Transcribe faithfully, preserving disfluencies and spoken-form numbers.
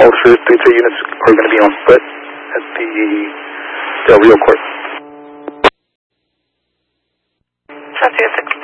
All First three three units are going to be on foot at the Del Rio Court. South Six.